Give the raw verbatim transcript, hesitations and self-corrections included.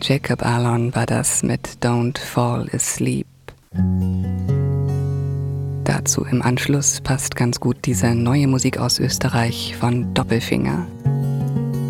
Jacob Alon war das mit Don't Fall Asleep. Dazu im Anschluss passt ganz gut diese neue Musik aus Österreich von Doppelfinger.